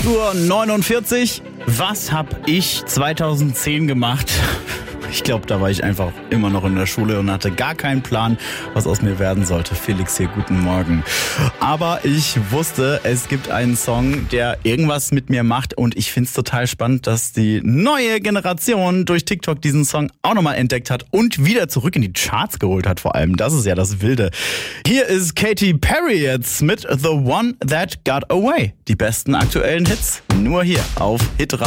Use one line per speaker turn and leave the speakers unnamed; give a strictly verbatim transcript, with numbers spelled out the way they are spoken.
Uhr neunundvierzig. Was hab ich zweitausendzehn gemacht? Ich glaube, da war ich einfach immer noch in der Schule und hatte gar keinen Plan, was aus mir werden sollte. Felix hier, guten Morgen. Aber ich wusste, es gibt einen Song, der irgendwas mit mir macht und ich find's total spannend, dass die neue Generation durch TikTok diesen Song auch nochmal entdeckt hat und wieder zurück in die Charts geholt hat vor allem. Das ist ja das Wilde. Hier ist Katy Perry jetzt mit The One That Got Away. Die besten aktuellen Hits nur hier auf Hitradio.